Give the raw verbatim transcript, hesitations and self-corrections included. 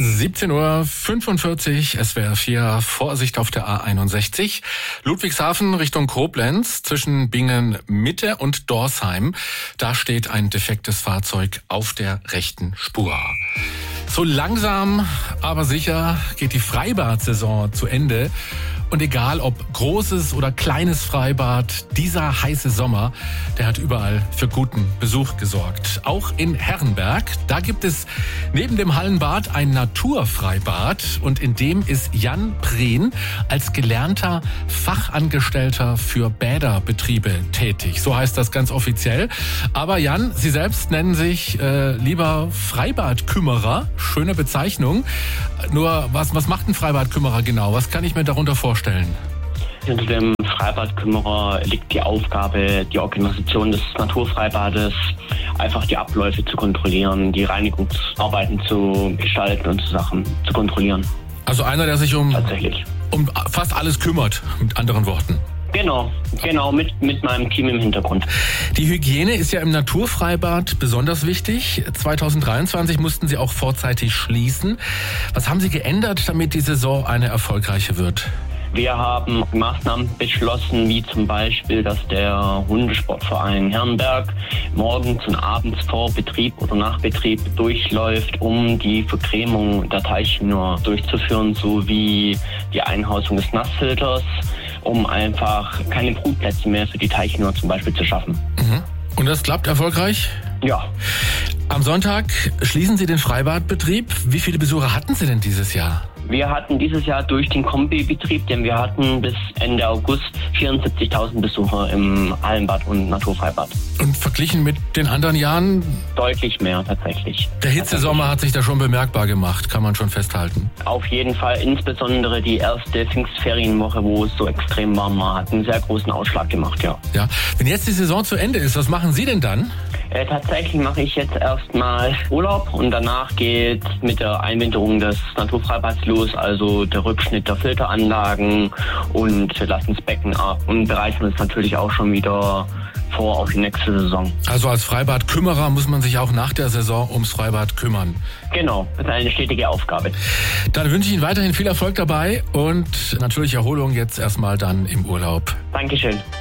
siebzehn Uhr fünfundvierzig, S W R vier, Vorsicht auf der A einundsechzig. Ludwigshafen Richtung Koblenz, zwischen Bingen Mitte und Dorsheim. Da steht ein defektes Fahrzeug auf der rechten Spur. So langsam, aber sicher geht die Freibad-Saison zu Ende. Und egal ob großes oder kleines Freibad, dieser heiße Sommer, der hat überall für guten Besuch gesorgt. Auch in Herrenberg, da gibt es neben dem Hallenbad ein Naturfreibad und in dem ist Jan Prehn als gelernter Fachangestellter für Bäderbetriebe tätig. So heißt das ganz offiziell. Aber Jan, Sie selbst nennen sich äh, lieber Freibadkümmerer. Schöne Bezeichnung. Nur, was, was macht ein Freibadkümmerer genau? Was kann ich mir darunter vorstellen? Hinter dem Freibadkümmerer liegt die Aufgabe, die Organisation des Naturfreibades, einfach die Abläufe zu kontrollieren, die Reinigungsarbeiten zu gestalten und zu Sachen zu kontrollieren. Also einer, der sich um, Tatsächlich. um fast alles kümmert, mit anderen Worten. Genau, genau, mit, mit meinem Team im Hintergrund. Die Hygiene ist ja im Naturfreibad besonders wichtig. zwanzig dreiundzwanzig mussten Sie auch vorzeitig schließen. Was haben Sie geändert, damit die Saison eine erfolgreiche wird? Wir haben Maßnahmen beschlossen, wie zum Beispiel, dass der Hundesportverein Herrenberg morgens und abends vor Betrieb oder nach Betrieb durchläuft, um die Vercremung der Teichhühner durchzuführen, sowie die Einhausung des Nassfilters, um einfach keine Brutplätze mehr für die Teichhühner zum Beispiel zu schaffen. Mhm. Und das klappt erfolgreich? Ja. Am Sonntag schließen Sie den Freibadbetrieb. Wie viele Besucher hatten Sie denn dieses Jahr? Wir hatten dieses Jahr durch den Kombibetrieb, den wir hatten, bis Ende August vierundsiebzigtausend Besucher im Hallenbad und Naturfreibad. Und verglichen mit den anderen Jahren? Deutlich mehr tatsächlich. Der Hitzesommer hat sich da schon bemerkbar gemacht, kann man schon festhalten. Auf jeden Fall, insbesondere die erste Pfingstferienwoche, wo es so extrem warm war, hat einen sehr großen Ausschlag gemacht, ja. Ja. Wenn jetzt die Saison zu Ende ist, was machen Sie denn dann? Äh, tatsächlich mache ich jetzt erstmal Urlaub und danach geht mit der Einwinterung des Naturfreibads los, also der Rückschnitt der Filteranlagen, und wir lassen das Becken ab und bereiten uns natürlich auch schon wieder vor auf die nächste Saison. Also als Freibadkümmerer muss man sich auch nach der Saison ums Freibad kümmern. Genau, das ist eine stetige Aufgabe. Dann wünsche ich Ihnen weiterhin viel Erfolg dabei und natürlich Erholung jetzt erstmal dann im Urlaub. Dankeschön.